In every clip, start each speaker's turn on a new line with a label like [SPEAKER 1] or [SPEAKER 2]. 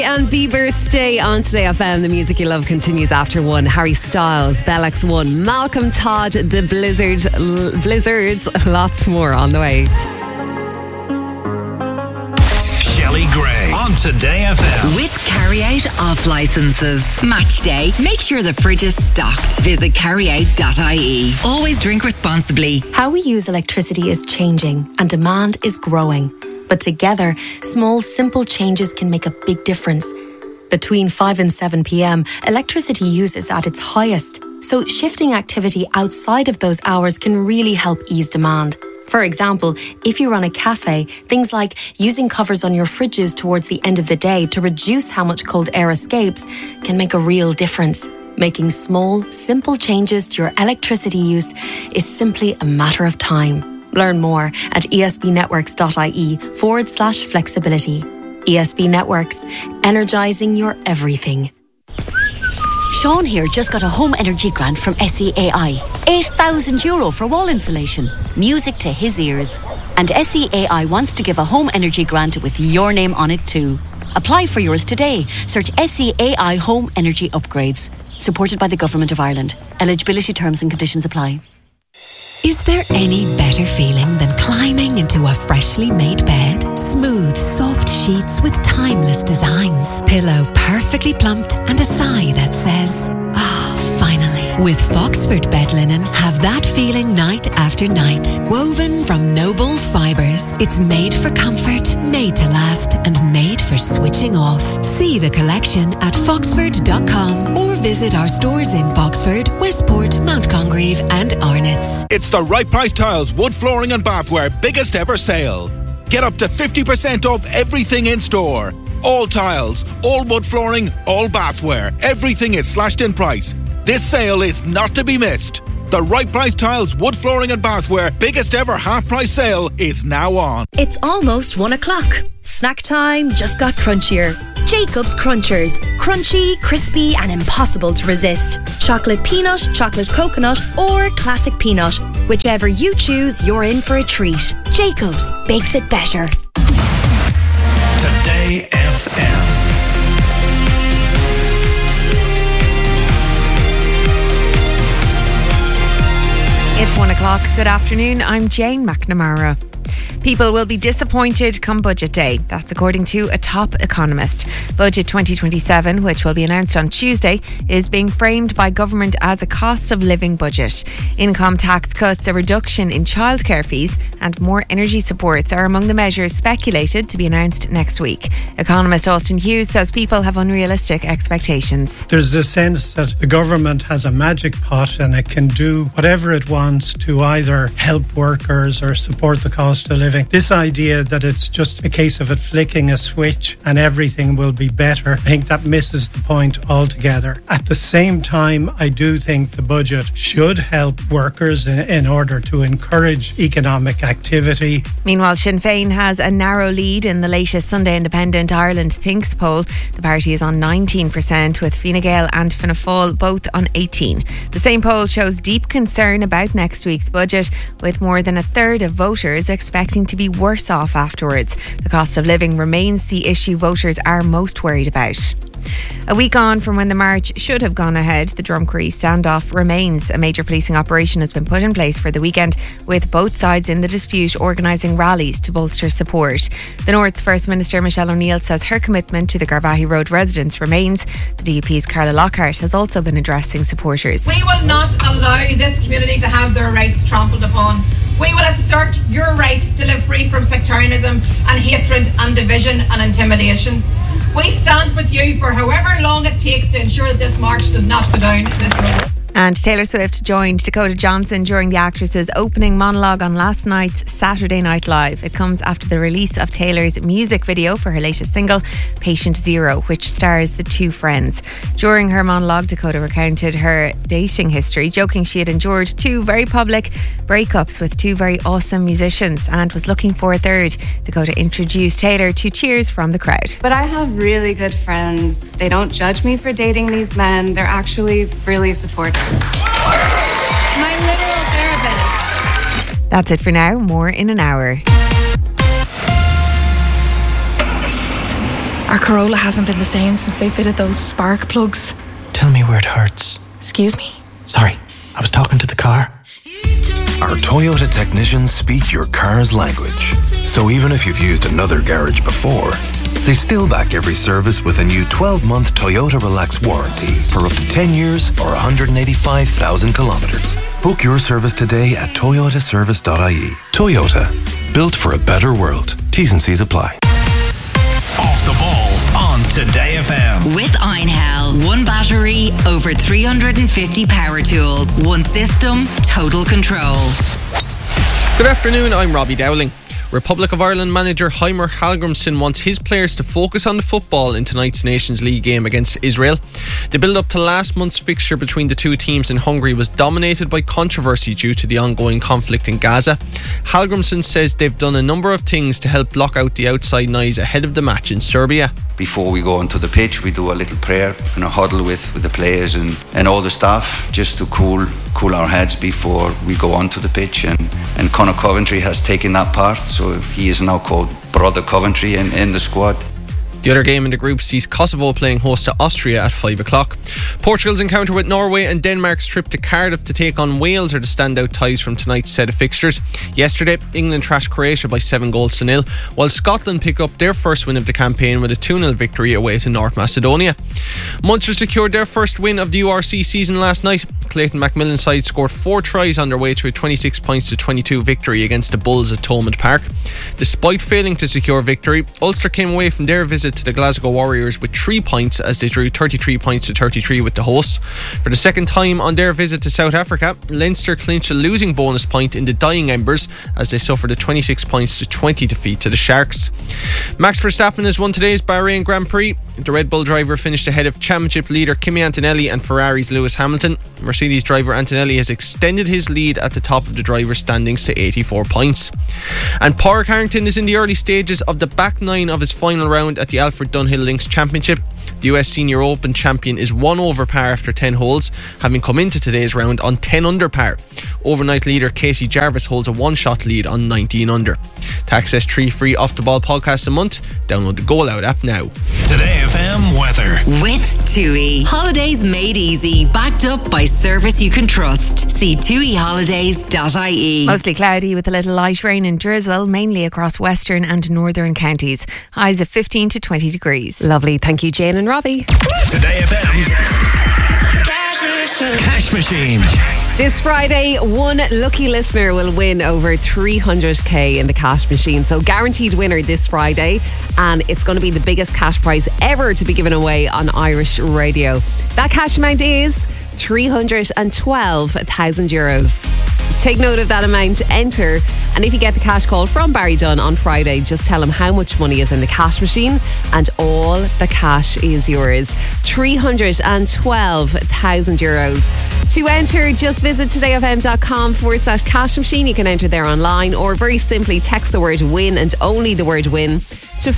[SPEAKER 1] And Bieber, stay on Today FM. The music you love continues after 1. Harry Styles, Bellex 1, Malcolm Todd, The Blizzards, lots more on the way.
[SPEAKER 2] Shelley Gray on Today FM.
[SPEAKER 3] With carry-out off licences. Match day. Make sure the fridge is stocked. Visit carryout.ie. Always drink responsibly.
[SPEAKER 4] How we use electricity is changing and demand is growing. But together, small, simple changes can make a big difference. Between 5 and 7 p.m, electricity use is at its highest. So shifting activity outside of those hours can really help ease demand. For example, if you run a cafe, things like using covers on your fridges towards the end of the day to reduce how much cold air escapes can make a real difference. Making small, simple changes to your electricity use is simply a matter of time. Learn more at esbnetworks.ie/flexibility. ESB Networks, energising your everything.
[SPEAKER 5] Sean here just got a home energy grant from SEAI. €8,000 for wall insulation. Music to his ears. And SEAI wants to give a home energy grant with your name on it too. Apply for yours today. Search SEAI Home Energy Upgrades. Supported by the Government of Ireland. Eligibility terms and conditions apply.
[SPEAKER 6] Is there any better feeling than climbing into a freshly made bed? Smooth, soft sheets with timeless designs. Pillow perfectly plumped and a sigh that says, finally. With Foxford bed linen, have that feeling night after night. Woven from noble fibres. It's made for comfort, made to last, and made for switching off. See the collection at foxford.com or visit our stores in Foxford, Westport, Mount Congreve and Arnott's.
[SPEAKER 7] It's the Right Price Tiles wood flooring and bathware biggest ever sale. Get up to 50% off everything in store. All tiles, all wood flooring, all bathware. Everything is slashed in price. This sale is not to be missed. The Right Price Tiles wood flooring and bathware biggest ever half price sale is now on.
[SPEAKER 8] It's almost 1 o'clock. Snack time just got crunchier. Jacob's Crunchers. Crunchy, crispy and impossible to resist. Chocolate peanut, chocolate coconut or classic peanut. Whichever you choose, you're in for a treat. Jacob's bakes it better.
[SPEAKER 2] Today FM.
[SPEAKER 1] It's 1 o'clock. Good afternoon. I'm Jane McNamara. People will be disappointed come budget day. That's according to a top economist. Budget 2027, which will be announced on Tuesday, is being framed by government as a cost of living budget. Income tax cuts, a reduction in childcare fees and more energy supports are among the measures speculated to be announced next week. Economist Austin Hughes says people have unrealistic expectations.
[SPEAKER 9] There's a sense that the government has a magic pot and it can do whatever it wants to either help workers or support the cost of living. This idea that it's just a case of it flicking a switch and everything will be better, I think that misses the point altogether. At the same time, I do think the budget should help workers in order to encourage economic activity.
[SPEAKER 1] Meanwhile, Sinn Féin has a narrow lead in the latest Sunday Independent Ireland Thinks poll. The party is on 19%, with Fine Gael and Fianna Fáil both on 18%. The same poll shows deep concern about next week's budget, with more than a third of voters expecting to be worse off afterwards. The cost of living remains the issue voters are most worried about. A week on from when the march should have gone ahead, the Drumcree standoff remains. A major policing operation has been put in place for the weekend, with both sides in the dispute organising rallies to bolster support. The North's First Minister Michelle O'Neill says her commitment to the Garvaghey Road residents remains. The DUP's Carla Lockhart has also been addressing supporters.
[SPEAKER 10] We will not allow this community to have their rights trampled upon. We will assert your right to live free from sectarianism and hatred and division and intimidation. We stand with you for however long it takes to ensure that this march does not go down this road.
[SPEAKER 1] And Taylor Swift joined Dakota Johnson during the actress's opening monologue on last night's Saturday Night Live. It comes after the release of Taylor's music video for her latest single, Patient Zero, which stars the two friends. During her monologue, Dakota recounted her dating history, joking she had endured two very public breakups with two very awesome musicians and was looking for a third. Dakota introduced Taylor to cheers from the crowd.
[SPEAKER 11] But I have really good friends. They don't judge me for dating these men. They're actually really supportive.
[SPEAKER 8] My literal therapist.
[SPEAKER 1] That's it for now. More in an hour.
[SPEAKER 12] Our Corolla hasn't been the same since they fitted those spark plugs.
[SPEAKER 13] Tell me where it hurts.
[SPEAKER 12] Excuse me?
[SPEAKER 13] Sorry, I was talking to the car.
[SPEAKER 14] Our Toyota technicians speak your car's language. So even if you've used another garage before, they still back every service with a new 12-month Toyota Relax warranty for up to 10 years or 185,000 kilometres. Book your service today at toyotaservice.ie. Toyota, built for a better world. T's and C's apply.
[SPEAKER 2] Off the ball on Today FM.
[SPEAKER 3] With Einhell, one battery, over 350 power tools, one system, total control.
[SPEAKER 15] Good afternoon, I'm Robbie Dowling. Republic of Ireland manager Heimer Hallgrimsson wants his players to focus on the football in tonight's Nations League game against Israel. The build-up to last month's fixture between the two teams in Hungary was dominated by controversy due to the ongoing conflict in Gaza. Hallgrimsson says they've done a number of things to help block out the outside noise ahead of the match in Serbia.
[SPEAKER 16] Before we go onto the pitch, we do a little prayer and a huddle with the players and all the staff, just to cool our heads before we go onto the pitch. And Conor Coventry has taken that part, so he is now called Brother Coventry in the squad.
[SPEAKER 15] The other game in the group sees Kosovo playing host to Austria at 5 o'clock. Portugal's encounter with Norway and Denmark's trip to Cardiff to take on Wales are the standout ties from tonight's set of fixtures. Yesterday, England trashed Croatia by 7-0, while Scotland picked up their first win of the campaign with a 2-0 victory away to North Macedonia. Munster secured their first win of the URC season last night. Clayton Macmillan's side scored 4 tries on their way to a 26 points to 22 victory against the Bulls at Thomond Park. Despite failing to secure victory, Ulster came away from their visit to the Glasgow Warriors with 3 points as they drew 33 points to 33 with the hosts. For the second time on their visit to South Africa, Leinster clinched a losing bonus point in the dying embers as they suffered a 26 points to 20 defeat to the Sharks. Max Verstappen has won today's Bahrain Grand Prix. The Red Bull driver finished ahead of championship leader Kimi Antonelli and Ferrari's Lewis Hamilton. Mercedes driver Antonelli has extended his lead at the top of the drivers' standings to 84 points. And Pádraig Harrington is in the early stages of the back nine of his final round at the Alfred Dunhill Links Championship. The US Senior Open champion is 1 over par after 10 holes, having come into today's round on 10 under par. Overnight leader Casey Jarvis holds a 1-shot lead on 19 under. To access 3 free Off the Ball podcasts a month, download the Goal Out app now.
[SPEAKER 2] Today FM weather.
[SPEAKER 3] With TUI. Holidays made easy, backed up by service you can trust. See TUIHolidays.ie.
[SPEAKER 1] Mostly cloudy with a little light rain and drizzle, mainly across western and northern counties. Highs of 15 to 20 degrees.
[SPEAKER 17] Lovely, thank you Jane and Robbie.
[SPEAKER 2] Today FM's Cash Machine.
[SPEAKER 17] This Friday, one lucky listener will win over 300k in the cash machine. So guaranteed winner this Friday, and it's going to be the biggest cash prize ever to be given away on Irish radio. That cash amount is €312,000. Take note of that amount, enter, and if you get the cash call from Barry Dunn on Friday, just tell him how much money is in the cash machine and all the cash is yours. €312,000. To enter, just visit todayfm.com/cash machine. You can enter there online, or very simply text the word win and only the word win to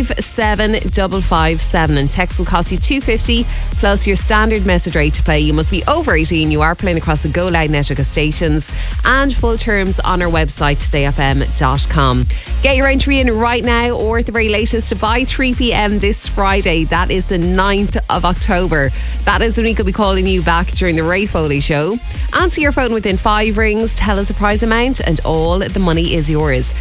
[SPEAKER 17] 57557, and text will cost you $2.50 plus your standard message rate to play. You must be over 18. You are playing across the Go Loud network of stations, and full terms on our website todayfm.com. Get your entry in right now, or at the very latest by 3 p.m. this Friday. That is the 9th of October. That is when we could be calling you back during the Ray Foley show. Answer your phone within 5 rings, tell us the prize amount, and all the money is yours.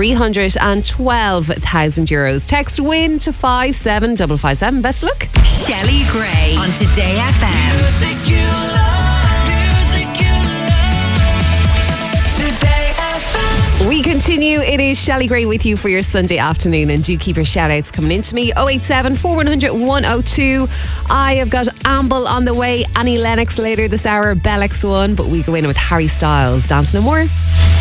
[SPEAKER 17] €312,000. Text win to 57557. Best of luck.
[SPEAKER 3] Shelley Gray on Today FM.
[SPEAKER 18] Music you love, music you love. Today FM.
[SPEAKER 17] We continue. It is Shelley Gray with you for your Sunday afternoon, and do keep your shout outs coming in to me. 087 4100 102. I have got Amble on the way, Annie Lennox later this hour, Bell X1, but we go in with Harry Styles, Dance No More.